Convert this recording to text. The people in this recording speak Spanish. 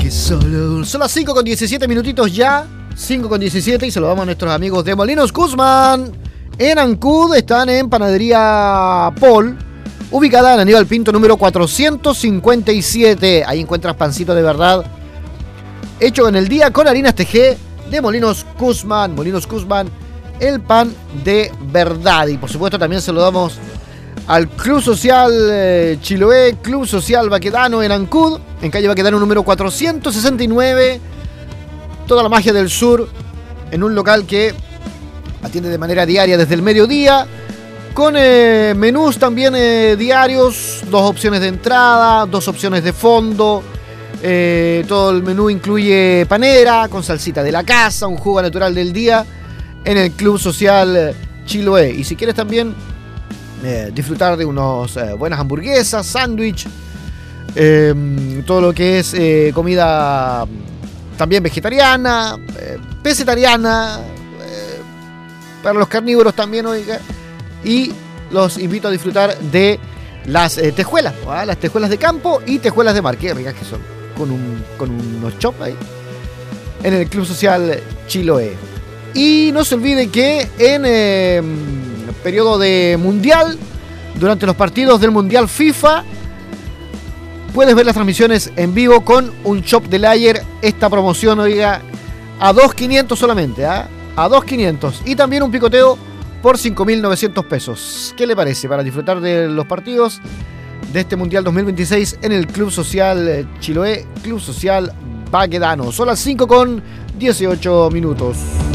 que solo. Son las 5 con 17 minutitos ya. 5 con 17 y saludamos a nuestros amigos de Molinos Guzmán. En Ancud están en Panadería Paul, ubicada en Aníbal Pinto número 457. Ahí encuentras pancito de verdad, hecho en el día con harinas TG de Molinos Guzmán. Molinos Guzmán, el pan de verdad. Y por supuesto también saludamos al Club Social Chiloé, Club Social Baquedano en Ancud, en calle Baquedano número 469. Toda la magia del sur en un local que atiende de manera diaria desde el mediodía, con menús también diarios, 2 opciones de entrada, 2 opciones de fondo. Todo el menú incluye panera con salsita de la casa, un jugo natural del día en el Club Social Chiloé. Y si quieres también disfrutar de unas buenas hamburguesas, sándwich, todo lo que es comida también vegetariana, pescetariana, para los carnívoros también, oiga. Y los invito a disfrutar de las tejuelas, ¿verdad? Las tejuelas de campo y tejuelas de mar, qué ricas que son, con unos chops ahí, en el Club Social Chiloé. Y no se olvide que en periodo de mundial, durante los partidos del mundial FIFA, puedes ver las transmisiones en vivo con un shop de Layer. Esta promoción, oiga, a 2.500 solamente, ¿ah? A 2.500. Y también un picoteo por 5.900 pesos. ¿Qué le parece? Para disfrutar de los partidos de este Mundial 2026 en el Club Social Chiloé, Club Social Baquedano. Son las 5 con 18 minutos.